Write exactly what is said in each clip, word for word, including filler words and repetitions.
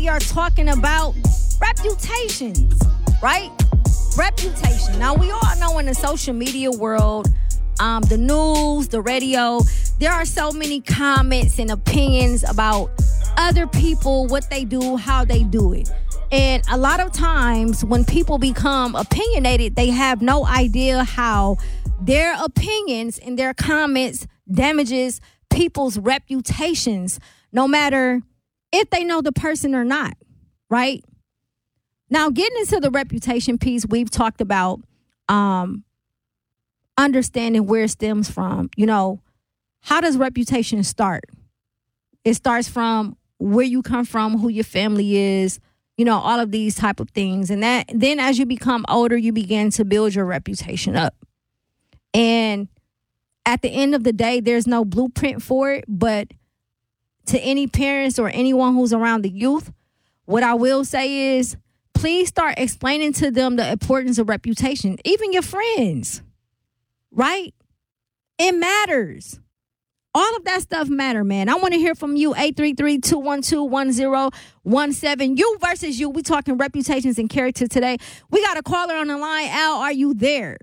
we are talking about reputations, right? Reputation. Now, we all know in the social media world, um, the news, the radio, there are so many comments and opinions about other people, what they do, how they do it. And a lot of times when people become opinionated, they have no idea how their opinions and their comments damages people's reputations, no matter if they know the person or not, right? Now, getting into the reputation piece, we've talked about um, understanding where it stems from. You know, how does reputation start? It starts from where you come from, who your family is, you know, all of these type of things. And that then as you become older, you begin to build your reputation up. And at the end of the day, there's no blueprint for it. But to any parents or anyone who's around the youth, what I will say is, please start explaining to them the importance of reputation. Even your friends, right? It matters. All of that stuff matter, man. I want to hear from you. eight three three, two one two, one zero one seven. You versus you. We talking reputations and character today. We got a caller on the line. Al, are you there?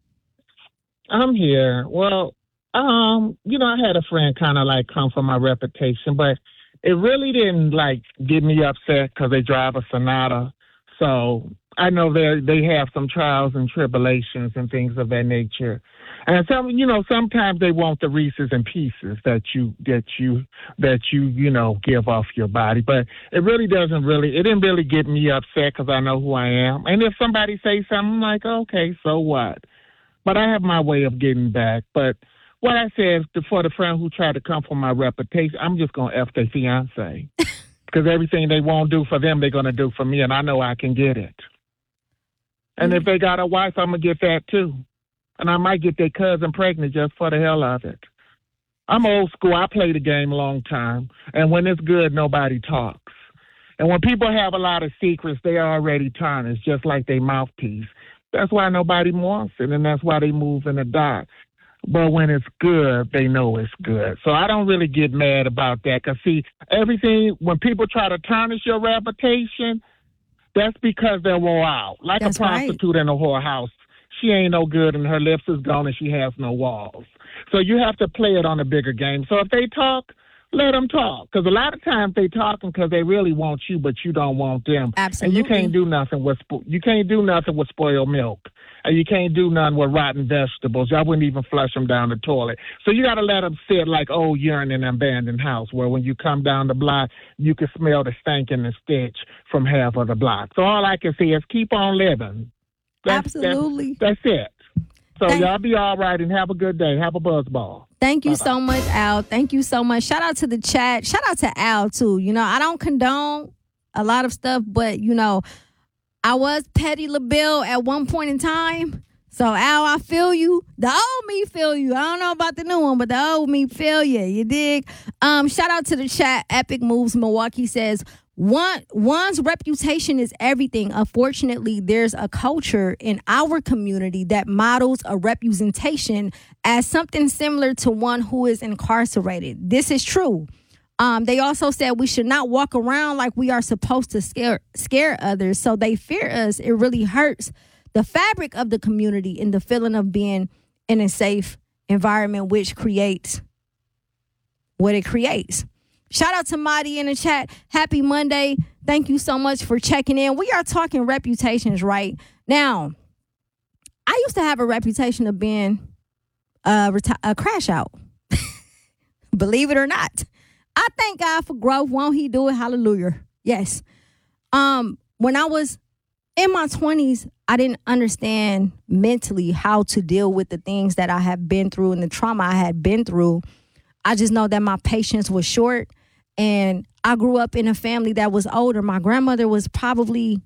I'm here. Well, um, you know, I had a friend kind of like come for my reputation, but it really didn't like get me upset because they drive a Sonata. So I know they they have some trials and tribulations and things of that nature. And some, you know, sometimes they want the Reese's and Pieces that you that you that you you know give off your body, but it really doesn't really it didn't really get me upset because I know who I am. And if somebody says something, I'm like, okay, so what? But I have my way of getting back. But what I said is for the friend who tried to come for my reputation, I'm just gonna F their fiance because everything they won't do for them, they're gonna do for me, and I know I can get it. And mm-hmm. if they got a wife, I'm gonna get that too. And I might get their cousin pregnant just for the hell of it. I'm old school. I played the game a long time. And when it's good, nobody talks. And when people have a lot of secrets, they are already tarnished, just like their mouthpiece. That's why nobody wants it, and that's why they move in the dark. But when it's good, they know it's good. So I don't really get mad about that. Because, see, everything, when people try to tarnish your reputation, that's because they're wore out. Like that's a prostitute right. in a whorehouse. She ain't no good and her lips is gone and she has no walls. So you have to play it on a bigger game. So if they talk, let them talk. Because a lot of times they talking because they really want you, but you don't want them. Absolutely. And you can't do nothing with spo- you can't do nothing with spoiled milk. And you can't do nothing with rotten vegetables. I wouldn't even flush them down the toilet. So you got to let them sit like old urine in an abandoned house where when you come down the block, you can smell the stank and the stench from half of the block. So all I can say is keep on living. That's, Absolutely. That's, that's it. So Thank- y'all be all right and have a good day. Have a buzz ball. Thank you Bye-bye. so much, Al. Thank you so much. Shout out to the chat. Shout out to Al, too. You know, I don't condone a lot of stuff, but, you know, I was Petty LaBelle at one point in time. So, Al, I feel you. The old me feel you. I don't know about the new one, but the old me feel you. You dig? Um, shout out to the chat. Epic Moves Milwaukee says, One one's reputation is everything. Unfortunately, there's a culture in our community that models a representation as something similar to one who is incarcerated. This is true. Um, they also said we should not walk around like we are supposed to scare scare others, so they fear us. It really hurts the fabric of the community and the feeling of being in a safe environment, which creates what it creates. Shout out to Madi in the chat. Happy Monday. Thank you so much for checking in. We are talking reputations right now. I used to have a reputation of being a, reti- a crash out. Believe it or not. I thank God for growth. Won't he do it? Hallelujah. Yes. Um, when I was in my twenties, I didn't understand mentally how to deal with the things that I have been through and the trauma I had been through. I just know that my patience was short, and I grew up in a family that was older. My grandmother was probably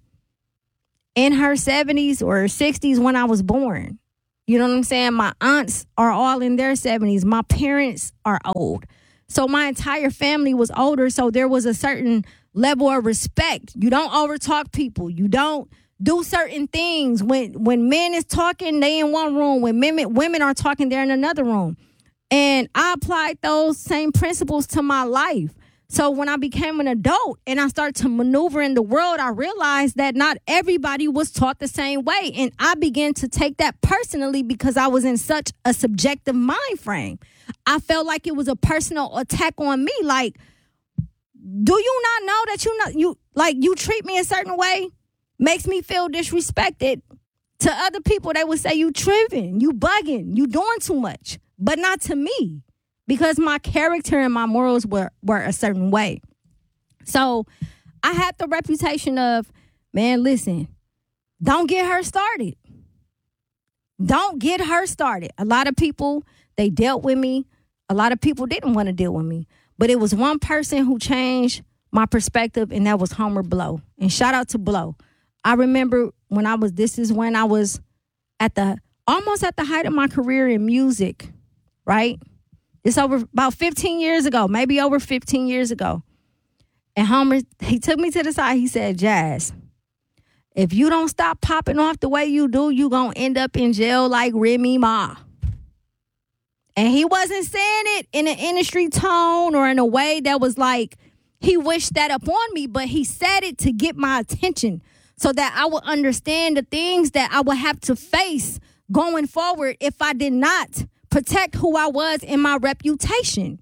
in her seventies or sixties when I was born. You know what I'm saying? My aunts are all in their seventies. My parents are old. So my entire family was older, so there was a certain level of respect. You don't overtalk people. You don't do certain things. When when men is talking, they in one room. When women, women are talking, they're in another room. And I applied those same principles to my life. So when I became an adult and I started to maneuver in the world, I realized that not everybody was taught the same way. And I began to take that personally because I was in such a subjective mind frame. I felt like it was a personal attack on me. Like, do you not know that you know you like you treat me a certain way? Makes me feel disrespected. To other people, they would say you tripping, you bugging, you doing too much. But not to me. Because my character and my morals were, were a certain way. So I had the reputation of, man, listen, don't get her started. Don't get her started. A lot of people, they dealt with me. A lot of people didn't want to deal with me. But it was one person who changed my perspective, and that was Homer Blow. And shout out to Blow. I remember when I was, this is when I was at the, almost at the height of my career in music, right? It's over about fifteen years ago, maybe over fifteen years ago. And Homer, he took me to the side. He said, Jazz, if you don't stop popping off the way you do, you going to end up in jail like Remy Ma. And he wasn't saying it in an industry tone or in a way that was like he wished that upon me, but he said it to get my attention so that I would understand the things that I would have to face going forward if I did not protect who I was and my reputation.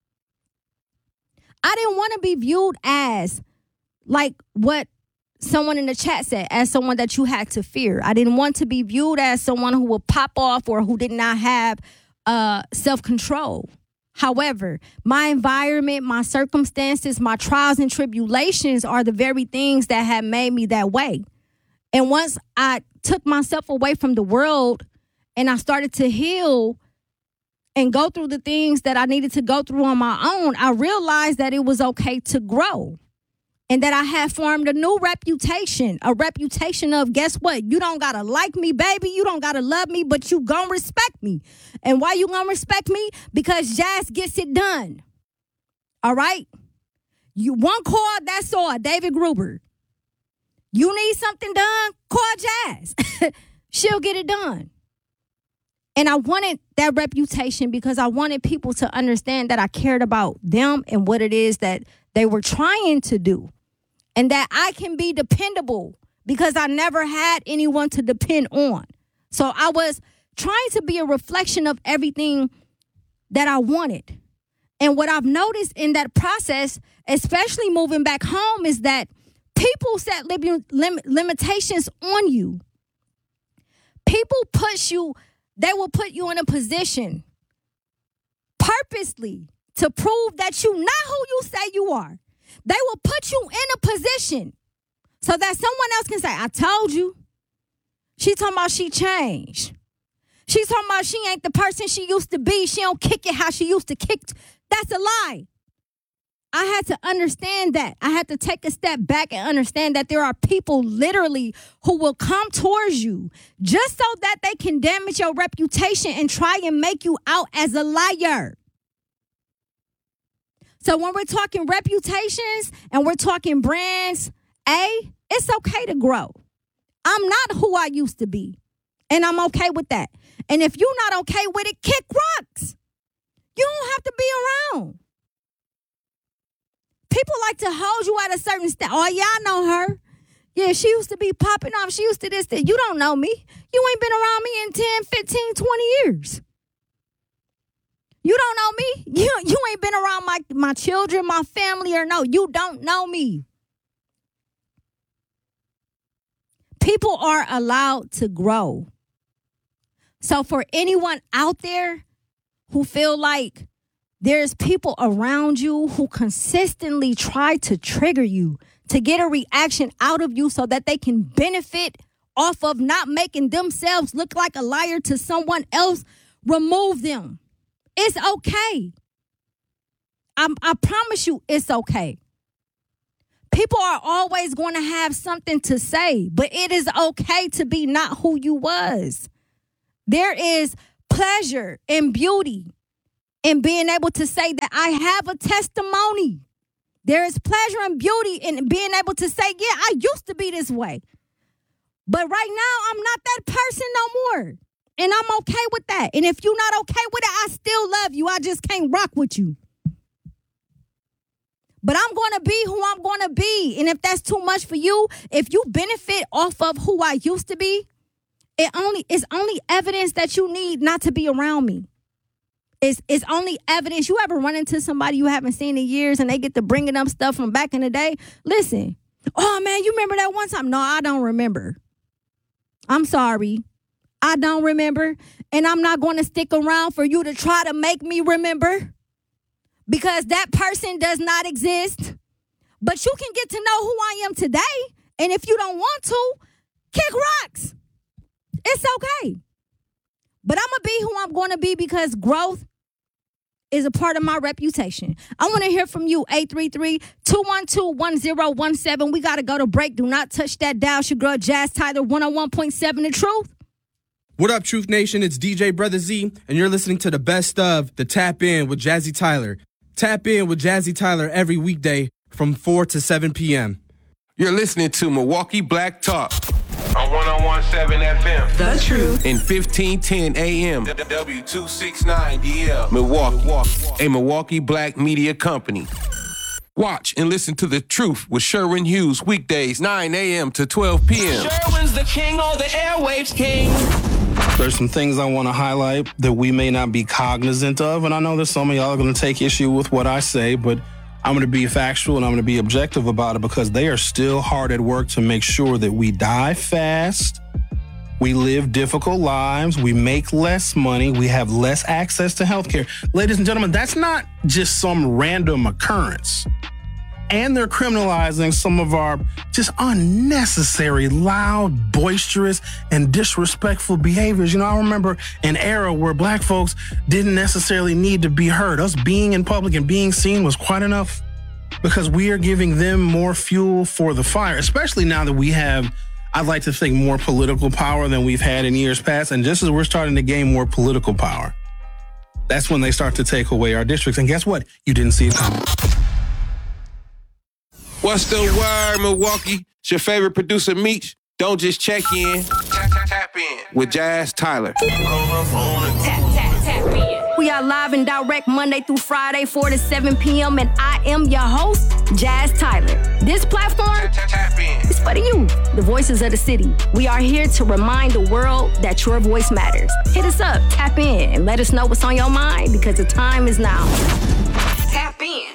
I didn't want to be viewed as like what someone in the chat said, as someone that you had to fear. I didn't want to be viewed as someone who would pop off or who did not have uh, self-control. However, my environment, my circumstances, my trials and tribulations are the very things that have made me that way. And once I took myself away from the world and I started to heal and go through the things that I needed to go through on my own, I realized that it was okay to grow and that I had formed a new reputation, a reputation of, guess what? You don't got to like me, baby. You don't got to love me, but you going to respect me. And why you going to respect me? Because Jazz gets it done. All right? You one call, that's all. David Gruber. You need something done? Call Jazz. She'll get it done. And I wanted that reputation because I wanted people to understand that I cared about them and what it is that they were trying to do. And that I can be dependable because I never had anyone to depend on. So I was trying to be a reflection of everything that I wanted. And what I've noticed in that process, especially moving back home, is that people set lim- lim- limitations on you. People push you. They will put you in a position purposely to prove that you're not who you say you are. They will put you in a position so that someone else can say, I told you. She's talking about she changed. She's talking about she ain't the person she used to be. She don't kick it how she used to kick. That's a lie. I had to understand that. I had to take a step back and understand that there are people literally who will come towards you just so that they can damage your reputation and try and make you out as a liar. So when we're talking reputations and we're talking brands, A, it's okay to grow. I'm not who I used to be, and I'm okay with that. And if you're not okay with it, kick rocks. You don't have to be around. People like to hold you at a certain step. Oh, yeah, I know her. Yeah, she used to be popping off. She used to this, that. You don't know me. You ain't been around me in ten, fifteen, twenty years. You don't know me. You, you ain't been around my, my children, my family, or no. You don't know me. People are allowed to grow. So for anyone out there who feel like there's people around you who consistently try to trigger you, to get a reaction out of you so that they can benefit off of not making themselves look like a liar to someone else, remove them. It's okay. I, I promise you it's okay. People are always going to have something to say, but it is okay to be not who you was. There is pleasure and beauty in being able to say that I have a testimony. There is pleasure and beauty in being able to say, yeah, I used to be this way. But right now, I'm not that person no more. And I'm okay with that. And if you're not okay with it, I still love you. I just can't rock with you. But I'm going to be who I'm going to be. And if that's too much for you, if you benefit off of who I used to be, it only it's only evidence that you need not to be around me. It's, it's only evidence. You ever run into somebody you haven't seen in years and they get to bringing up stuff from back in the day? Listen, oh, man, you remember that one time? No, I don't remember. I'm sorry. I don't remember. And I'm not going to stick around for you to try to make me remember because that person does not exist. But you can get to know who I am today. And if you don't want to, kick rocks. It's okay. But I'm going to be who I'm going to be because growth is a part of my reputation. I want to hear from you, eight three three, two one two, one zero one seven. We got to go to break. Do not touch that dial. It's your girl, Jazz Tyler, one oh one point seven The Truth. What up, Truth Nation? It's D J Brother Z, and you're listening to the best of the Tap In with Jazzy Tyler. Tap In with Jazzy Tyler every weekday from four to seven p.m. You're listening to Milwaukee Black Talk on one oh one point seven F M. The Truth. In fifteen ten A M. W two sixty-nine D L. Milwaukee. A Milwaukee Black media company. Watch and listen to The Truth with Sherwin Hughes weekdays nine a.m. to twelve p.m. Sherwin's the king of the airwaves king. There's some things I want to highlight that we may not be cognizant of, and I know that some of y'all are going to take issue with what I say, but I'm going to be factual and I'm going to be objective about it because they are still hard at work to make sure that we die fast, we live difficult lives, we make less money, we have less access to healthcare. Ladies and gentlemen, that's not just some random occurrence. And they're criminalizing some of our just unnecessary, loud, boisterous, and disrespectful behaviors. You know, I remember an era where black folks didn't necessarily need to be heard. Us being in public and being seen was quite enough because we are giving them more fuel for the fire, especially now that we have, I'd like to think, more political power than we've had in years past. And just as we're starting to gain more political power, that's when they start to take away our districts. And guess what? You didn't see it coming. What's the word, Milwaukee? It's your favorite producer, Meech. Don't just check in. Tap, tap, tap in with Jazz Tyler. Tap, tap, tap in. We are live and direct Monday through Friday, four to seven p.m. And I am your host, Jazz Tyler. This platform Tap, tap, tap in. is for the youth, the voices of the city. We are here to remind the world that your voice matters. Hit us up, tap in, and let us know what's on your mind because the time is now. Tap in.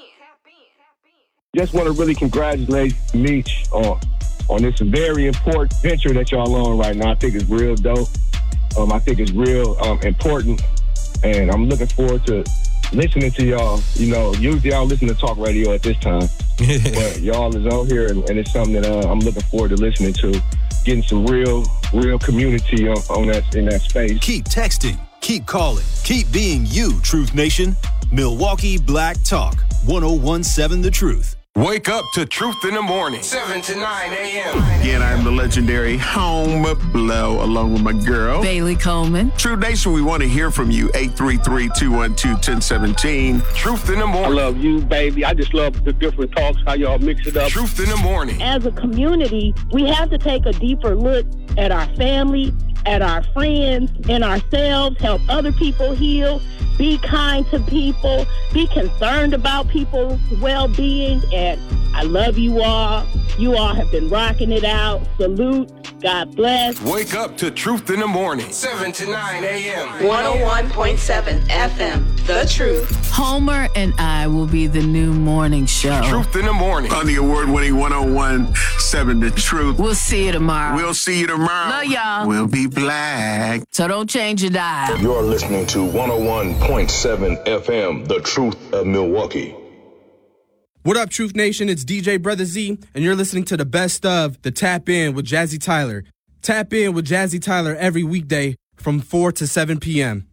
Just want to really congratulate Meech on on this very important venture that y'all on right now. I think it's real dope. Um, I think it's real um, important, and I'm looking forward to listening to y'all. You know, usually I don't listen to talk radio at this time, but y'all is on here, and, and it's something that uh, I'm looking forward to listening to, getting some real, real community on, on that in that space. Keep texting, keep calling, keep being you, Truth Nation. Milwaukee Black Talk, one oh one point seven The Truth. Wake up to Truth in the Morning, seven to nine a.m. Again, I'm the legendary Home Blow, along with my girl, Bailey Coleman. True Nation, we want to hear from you. eight three three, two one two, one zero one seven. Truth in the I Morning. love you, baby. I just love the different talks, how y'all mix it up. Truth in the Morning. As a community, we have to take a deeper look at our family, at our friends, and ourselves, help other people heal, be kind to people, be concerned about people's well-being, and I love you all. You all have been rocking it out. Salute. God bless. Wake up to Truth in the Morning, seven to nine a.m. one oh one point seven F M. The Truth. Homer and I will be the new morning show. Truth in the Morning. On the award-winning one oh one point seven The Truth. We'll see you tomorrow. We'll see you tomorrow. Love y'all. We'll be black. So don't change your dial. You're listening to one oh one point seven F M, The Truth of Milwaukee. What up, Truth Nation? It's D J Brother Z, and you're listening to the best of the Tap In with Jazzy Tyler. Tap In with Jazzy Tyler every weekday from four to seven p.m.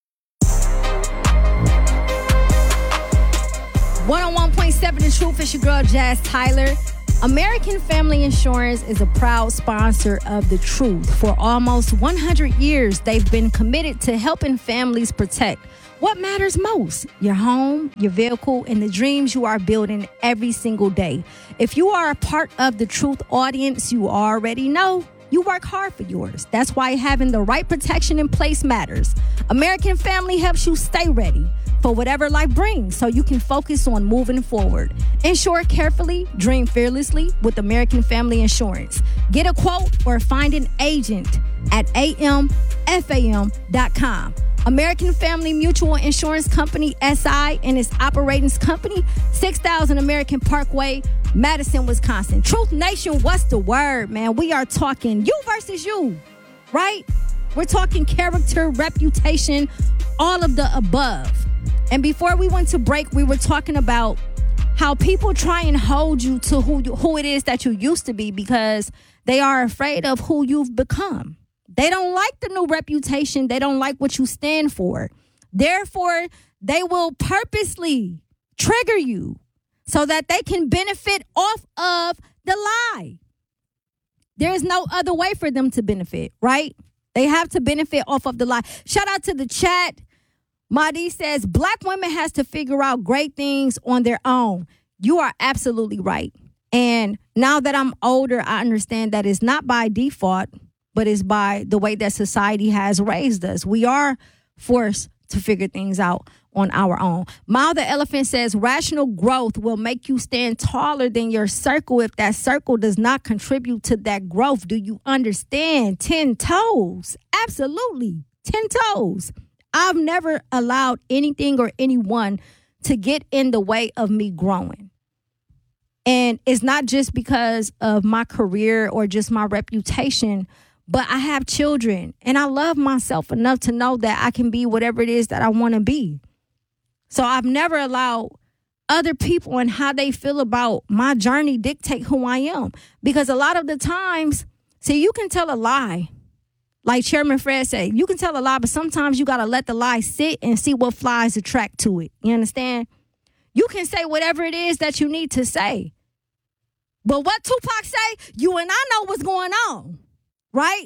one oh one point seven The Truth. It's your girl, Jazz Tyler. American Family Insurance is a proud sponsor of The Truth. For almost one hundred years, they've been committed to helping families protect what matters most: your home, your vehicle, and the dreams you are building every single day. If you are a part of the Truth audience, you already know you work hard for yours. That's why having the right protection in place matters. American Family helps you stay ready for whatever life brings so you can focus on moving forward. Insure carefully, dream fearlessly with American Family Insurance. Get a quote or find an agent at a m f a m dot com. American Family Mutual Insurance Company, S I, and its operating company, six thousand American Parkway, Madison, Wisconsin. Truth Nation, what's the word, man? We are talking you versus you, right? We're talking character, reputation, all of the above. And before we went to break, we were talking about how people try and hold you to who you, who it is that you used to be because they are afraid of who you've become. They don't like the new reputation. They don't like what you stand for. Therefore, they will purposely trigger you so that they can benefit off of the lie. There is no other way for them to benefit, right? They have to benefit off of the lie. Shout out to the chat. Madi says, Black women has to figure out great things on their own. You are absolutely right. And now that I'm older, I understand that it's not by default, but it's by the way that society has raised us. We are forced to figure things out on our own. Mile the Elephant says, rational growth will make you stand taller than your circle if that circle does not contribute to that growth. Do you understand? Ten toes. Absolutely. Ten toes. I've never allowed anything or anyone to get in the way of me growing. And it's not just because of my career or just my reputation, but I have children and I love myself enough to know that I can be whatever it is that I want to be. So I've never allowed other people and how they feel about my journey dictate who I am. Because a lot of the times, see, you can tell a lie. Like Chairman Fred said, you can tell a lie, but sometimes you got to let the lie sit and see what flies attract to it. You understand? You can say whatever it is that you need to say. But what Tupac say, you and I know what's going on, right?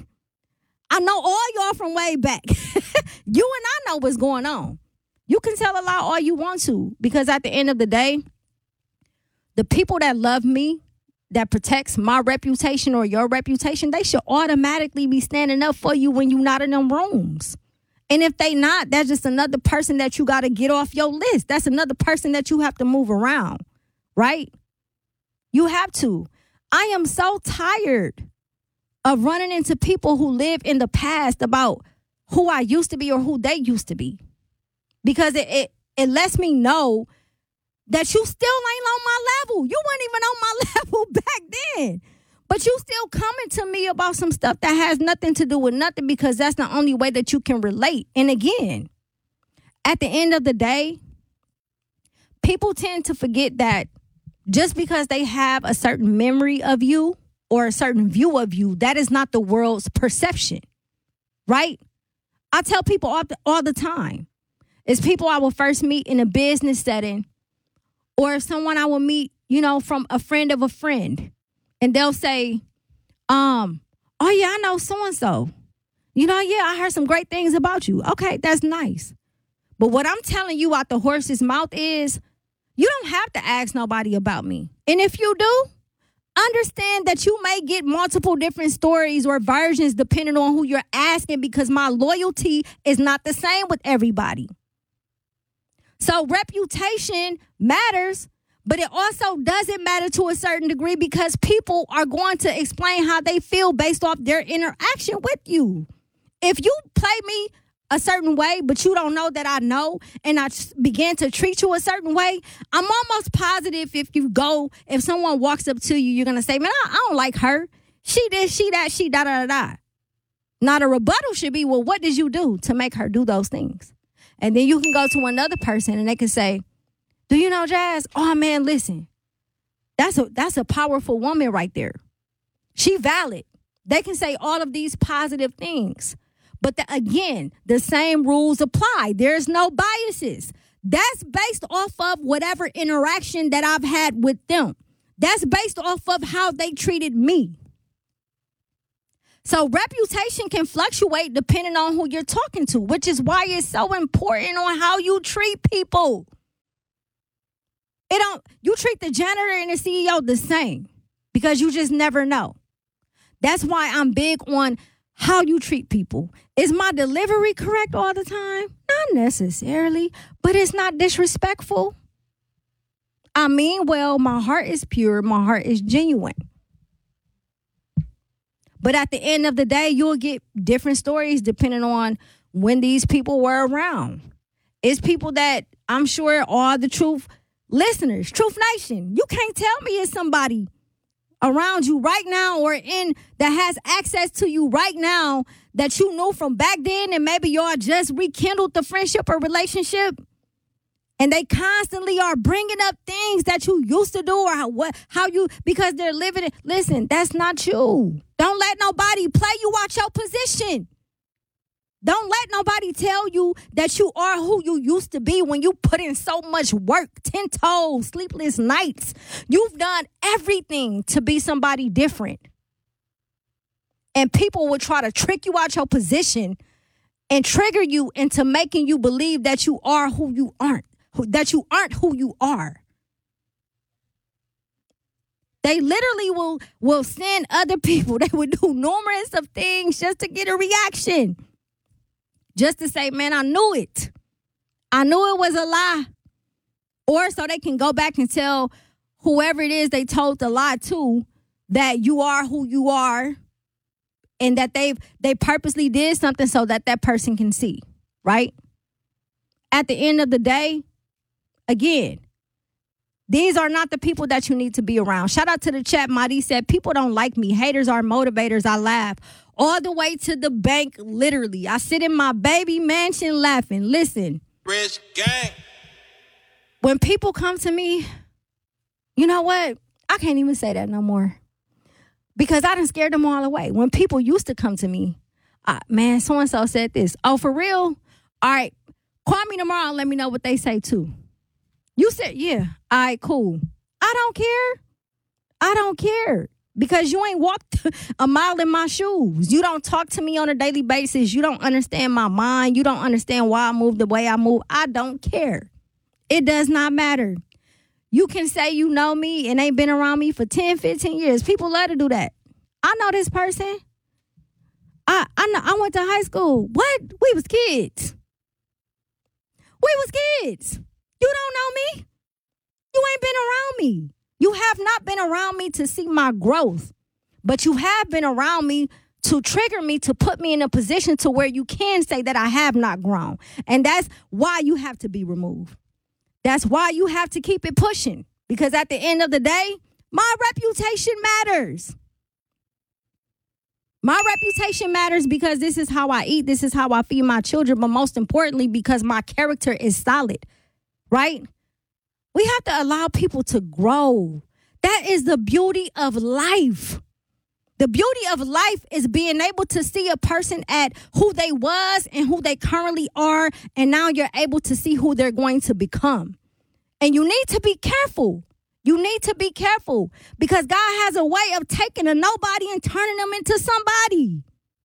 I know all y'all from way back. You and I know what's going on. You can tell a lie all you want to, because at the end of the day, the people that love me, that protects my reputation or your reputation, they should automatically be standing up for you when you're not in them rooms. And if they not, that's just another person that you got to get off your list. That's another person that you have to move around, right? You have to. I am so tired of running into people who live in the past about who I used to be or who they used to be. Because it, it, it lets me know that you still ain't on my level. You weren't even on my level back then. But you still coming to me about some stuff that has nothing to do with nothing, because that's the only way that you can relate. And again, at the end of the day, people tend to forget that just because they have a certain memory of you or a certain view of you, that is not the world's perception, right? I tell people all the, all the time, it's people I will first meet in a business setting, or someone I will meet, you know, from a friend of a friend. And they'll say, um, oh, yeah, I know so-and-so. You know, yeah, I heard some great things about you. Okay, that's nice. But what I'm telling you out the horse's mouth is, you don't have to ask nobody about me. And if you do, understand that you may get multiple different stories or versions depending on who you're asking, because my loyalty is not the same with everybody. So reputation matters, but it also doesn't matter to a certain degree, because people are going to explain how they feel based off their interaction with you. If you play me a certain way, but you don't know that I know, and I begin to treat you a certain way, I'm almost positive if you go, if someone walks up to you, you're going to say, man, I, I don't like her. She this, she that, she da da da da. Now the rebuttal should be, well, what did you do to make her do those things? And then you can go to another person and they can say, do you know Jazz? Oh, man, listen, that's a that's a powerful woman right there. She valid. They can say all of these positive things. But the, again, the same rules apply. There's no biases. That's based off of whatever interaction that I've had with them. That's based off of how they treated me. So reputation can fluctuate depending on who you're talking to, which is why it's so important on how you treat people. It don't, you treat the janitor and the C E O the same, because you just never know. That's why I'm big on how you treat people. Is my delivery correct all the time? Not necessarily, but it's not disrespectful. I mean, well, my heart is pure. My heart is genuine. But at the end of the day, you'll get different stories depending on when these people were around. It's people that I'm sure are the truth listeners, Truth Nation. You can't tell me it's somebody around you right now or in that has access to you right now that you knew from back then, and maybe y'all just rekindled the friendship or relationship, and they constantly are bringing up things that you used to do or how, what, how you, because they're living it. Listen, that's not you. Don't let nobody play you out your position. Don't let nobody tell you that you are who you used to be when you put in so much work, ten toes, sleepless nights. You've done everything to be somebody different. And people will try to trick you out your position and trigger you into making you believe that you are who you aren't, that you aren't who you are. They literally will, will send other people. They would do numerous of things just to get a reaction. Just to say, man, I knew it. I knew it was a lie. Or so they can go back and tell whoever it is they told the lie to that you are who you are and that they've they purposely did something so that that person can see, right? At the end of the day, again, these are not the people that you need to be around. Shout out to the chat. Madi said, people don't like me. Haters are motivators. I laugh. All the way to the bank, literally. I sit in my baby mansion laughing. Listen. Rich gang. When people come to me, you know what? I can't even say that no more. Because I done scared them all away. When people used to come to me, uh, man, so-and-so said this. Oh, for real? All right. Call me tomorrow and let me know what they say too. You said, yeah. All right, cool. I don't care. I don't care. Because you ain't walked a mile in my shoes. You don't talk to me on a daily basis. You don't understand my mind. You don't understand why I move the way I move. I don't care. It does not matter. You can say you know me and ain't been around me for ten, fifteen years. People love to do that. I know this person. I I know I went to high school. What? We was kids. We was kids. You don't know me. You ain't been around me. You have not been around me to see my growth, but you have been around me to trigger me, to put me in a position to where you can say that I have not grown. And that's why you have to be removed. That's why you have to keep it pushing, because at the end of the day, my reputation matters. My reputation matters because this is how I eat. This is how I feed my children. But most importantly, because my character is solid, right? We have to allow people to grow. That is the beauty of life. The beauty of life is being able to see a person at who they was and who they currently are, and now you're able to see who they're going to become. And you need to be careful. You need to be careful because God has a way of taking a nobody and turning them into somebody.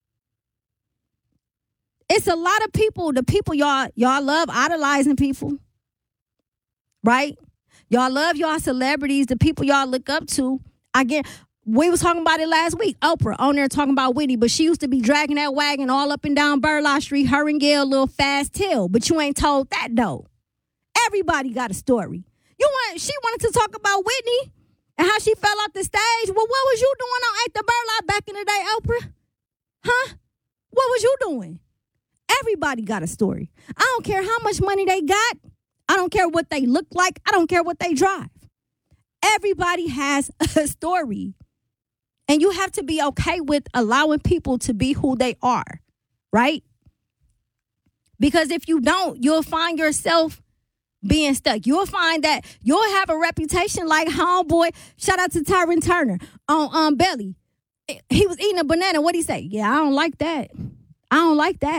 It's a lot of people, the people y'all, y'all love idolizing people. Right? Y'all love y'all celebrities, the people y'all look up to. I get, we was talking about it last week. Oprah on there talking about Whitney, but she used to be dragging that wagon all up and down Burleigh Street, her and Gail, little fast tail. But you ain't told that though. Everybody got a story. You want? She wanted to talk about Whitney and how she fell off the stage. Well, what was you doing on Ain't the Burleigh back in the day, Oprah? Huh? What was you doing? Everybody got a story. I don't care how much money they got. I don't care what they look like. I don't care what they drive. Everybody has a story. And you have to be okay with allowing people to be who they are, right? Because if you don't, you'll find yourself being stuck. You'll find that you'll have a reputation like homeboy. Shout out to Tyron Turner on um, Belly. He was eating a banana. What'd he say? Yeah, I don't like that. I don't like that.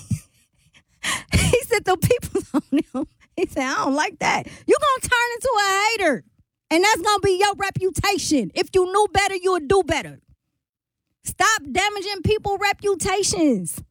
He said the people on him. He said, I don't like that. You're going to turn into a hater. And that's going to be your reputation. If you knew better, you would do better. Stop damaging people's reputations.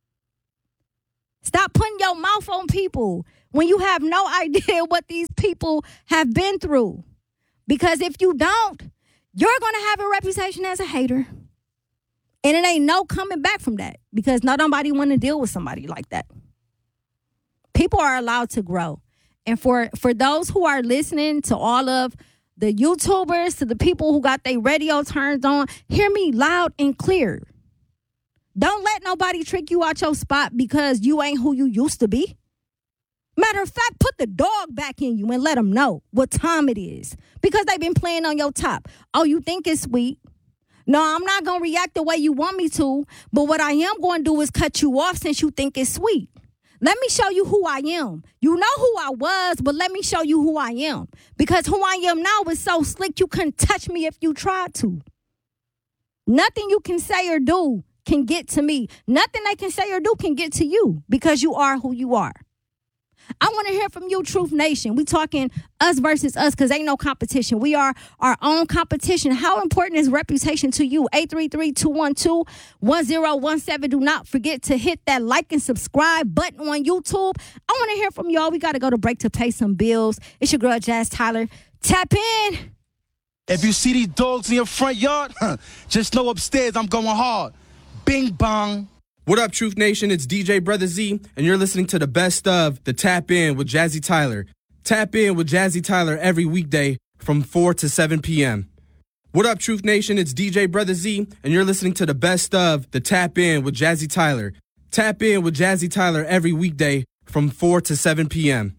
Stop putting your mouth on people when you have no idea what these people have been through. Because if you don't, you're going to have a reputation as a hater. And it ain't no coming back from that because not nobody want to deal with somebody like that. People are allowed to grow. And for, for those who are listening to all of the YouTubers, to the people who got their radio turned on, hear me loud and clear. Don't let nobody trick you out your spot because you ain't who you used to be. Matter of fact, put the dog back in you and let them know what time it is because they've been playing on your top. Oh, you think it's sweet? No, I'm not going to react the way you want me to, but what I am going to do is cut you off since you think it's sweet. Let me show you who I am. You know who I was, but let me show you who I am. Because who I am now is so slick you couldn't touch me if you tried to. Nothing you can say or do can get to me. Nothing they can say or do can get to you because you are who you are. I want to hear from you, Truth Nation. We talking us versus us because ain't no competition. We are our own competition. How important is reputation to you? eight three three, two one two, one zero one seven. Do not forget to hit that like and subscribe button on YouTube. I want to hear from y'all. We got to go to break to pay some bills. It's your girl, Jazz Tyler. Tap in. If you see these dogs in your front yard, just know upstairs I'm going hard. Bing bong. What up, Truth Nation? It's D J Brother Z, and you're listening to the best of the Tap In with Jazzy Tyler. Tap In with Jazzy Tyler every weekday from four to seven p.m. What up, Truth Nation? It's D J Brother Z, and you're listening to the best of the Tap In with Jazzy Tyler. Tap In with Jazzy Tyler every weekday from four to seven p.m.